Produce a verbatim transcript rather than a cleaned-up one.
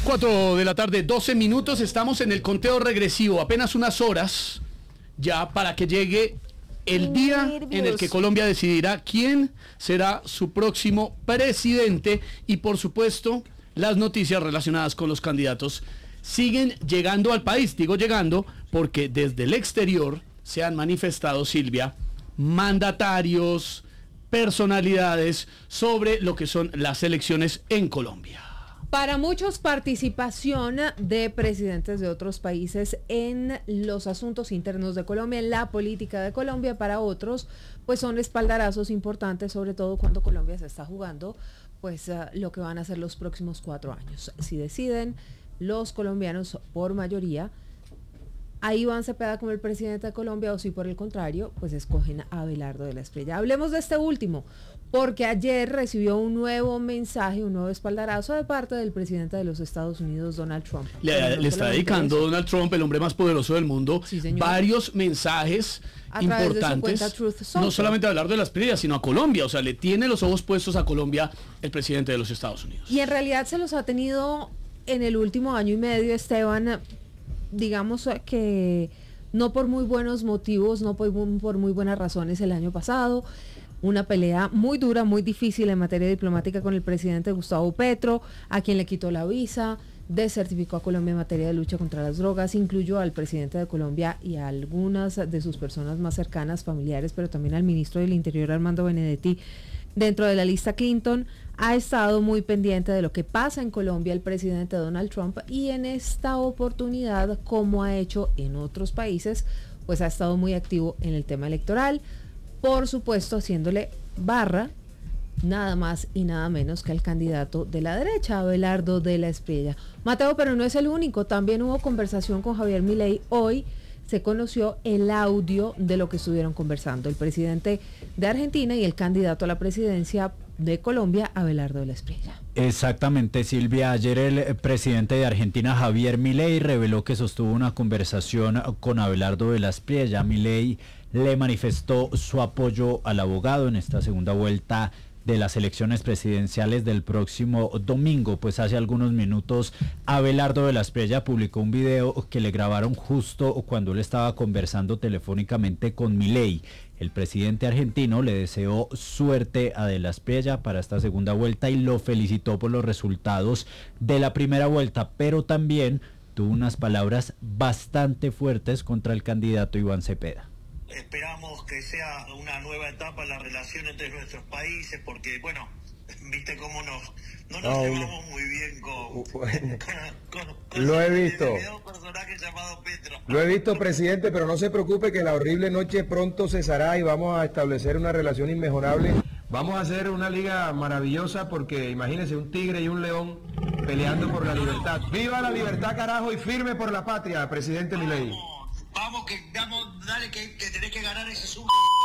cuatro de la tarde, doce minutos, estamos en el conteo regresivo, apenas unas horas ya para que llegue el día en el que Colombia decidirá quién será su próximo presidente y por supuesto las noticias relacionadas con los candidatos siguen llegando al país, digo llegando porque desde el exterior se han manifestado, Silvia, mandatarios, personalidades sobre lo que son las elecciones en Colombia. Para muchos, participación de presidentes de otros países en los asuntos internos de Colombia, en la política de Colombia. Para otros, pues son espaldarazos importantes, sobre todo cuando Colombia se está jugando, pues uh, lo que van a ser los próximos cuatro años. Si deciden los colombianos por mayoría a Iván Cepeda como el presidente de Colombia, o si por el contrario, pues escogen a Abelardo de la Espriella. Hablemos de este último, porque ayer recibió un nuevo mensaje, un nuevo espaldarazo de parte del presidente de los Estados Unidos, Donald Trump. Le, le está dedicando Donald Trump, el hombre más poderoso del mundo, sí, varios mensajes a importantes, de no solamente a Abelardo de la Espriella, sino a Colombia. O sea, le tiene los ojos puestos a Colombia el presidente de los Estados Unidos. Y en realidad se los ha tenido en el último año y medio, Esteban, digamos que no por muy buenos motivos, no por, por muy buenas razones. El año pasado, una pelea muy dura, muy difícil en materia diplomática con el presidente Gustavo Petro, a quien le quitó la visa, desertificó a Colombia en materia de lucha contra las drogas, incluyó al presidente de Colombia y a algunas de sus personas más cercanas, familiares, pero también al ministro del Interior, Armando Benedetti, dentro de la lista Clinton. Ha estado muy pendiente de lo que pasa en Colombia el presidente Donald Trump, y en esta oportunidad, como ha hecho en otros países, pues ha estado muy activo en el tema electoral, por supuesto haciéndole barra nada más y nada menos que al candidato de la derecha, Abelardo de la Espriella. Mateo, pero no es el único, también hubo conversación con Javier Milei. Hoy se conoció el audio de lo que estuvieron conversando el presidente de Argentina y el candidato a la presidencia de Colombia, Abelardo de la Espriella. Exactamente, Silvia. Ayer el presidente de Argentina, Javier Milei, reveló que sostuvo una conversación con Abelardo de la Espriella. Milei le manifestó su apoyo al abogado en esta segunda vuelta de las elecciones presidenciales del próximo domingo. Pues hace algunos minutos Abelardo de la Espriella publicó un video que le grabaron justo cuando él estaba conversando telefónicamente con Milei. El presidente argentino le deseó suerte a de la Espriella para esta segunda vuelta y lo felicitó por los resultados de la primera vuelta, pero también tuvo unas palabras bastante fuertes contra el candidato Iván Cepeda. Esperamos que sea una nueva etapa en la relación entre nuestros países, porque, bueno, viste cómo nos, no nos no, llevamos muy bien con, bueno, con, con, con lo ese, he visto. ese personaje llamado Petro. Lo he visto, presidente, pero no se preocupe que la horrible noche pronto cesará y vamos a establecer una relación inmejorable. Vamos a hacer una liga maravillosa porque imagínense un tigre y un león peleando por la libertad. ¡Viva la libertad, carajo! Y firme por la patria, presidente Milei. Vamos, que damos, dale que, que tenés que ganar ese sub.